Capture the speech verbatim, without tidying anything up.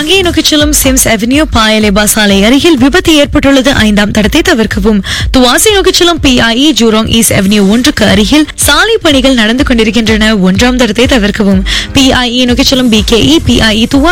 காங்கேயை நோக்கிச் செல்லும் Sims avenue பாயலேபா சாலை அருகில் விபத்து ஏற்பட்டுள்ளது. ஐந்தாம் தடத்தை தவிர்க்கவும். துவாசி நோக்கிச் செல்லும் பிஐஇ ஜூரோங் ஈஸ்ட் அவென்யூ ஒன்றுக்கு அருகில் சாலை பணிகள் நடந்து கொண்டிருக்கின்றன. ஒன்றாம் தடத்தை தவிர்க்கவும். பிஐஇ நோக்கிச் செல்லும் பிகேஇ பிஐஇ துவா